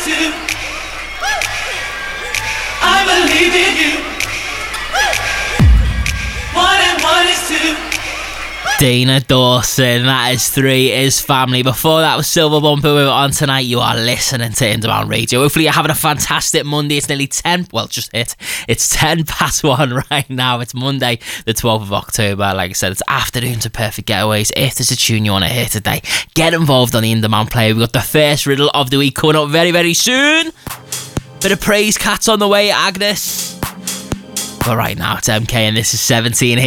two. I believe in you. 1 and 1 is 2. Dana Dawson, that is 3 is family. Before that was Silver Bumper with On Tonight. You are listening to Underground Radio. Hopefully you're having a fantastic Monday. It's nearly 10, well, just hit. It's 10 past 1 right now. It's Monday, the 12th of October. Like I said, it's afternoon to Perfect Getaways. If there's a tune you want to hear today, get involved on the Underman Player. We've got the first riddle of the week coming up very, very soon. Bit of praise cats on the way, Agnes. But right now, it's MK and this is 17